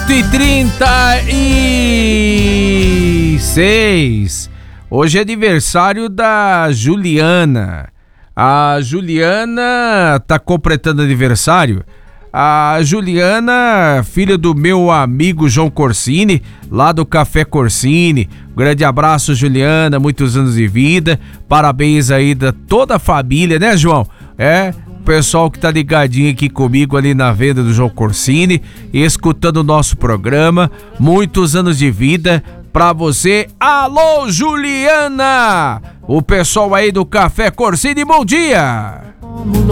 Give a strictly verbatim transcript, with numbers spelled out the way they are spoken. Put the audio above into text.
oito e trinta e seis. Hoje é aniversário da Juliana. A Juliana tá completando aniversário. A Juliana, filha do meu amigo João Corsini, lá do Café Corsini. Grande abraço, Juliana, muitos anos de vida. Parabéns aí da toda a família, né, João? É, o pessoal que tá ligadinho aqui comigo ali na venda do João Corsini, escutando o nosso programa. Muitos anos de vida pra você. Alô, Juliana! O pessoal aí do Café Corsini, bom dia!